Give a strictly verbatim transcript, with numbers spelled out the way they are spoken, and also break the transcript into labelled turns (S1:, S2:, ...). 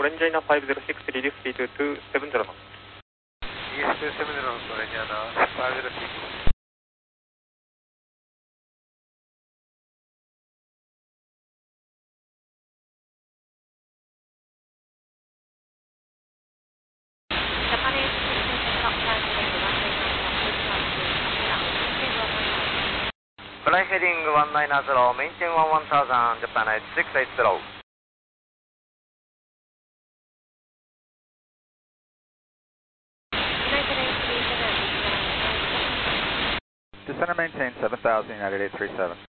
S1: オレンジャイナファイブゼロシックスリリーススピードツーセブンゼロノット。
S2: イーエスツーセブンゼロノット、オレンジャイナファイブゼロシックス。
S3: Fly heading one nine zero, maintain one one thousand, Japan eight six eight zero.
S4: Descend and maintain seven thousand, United eight three seven.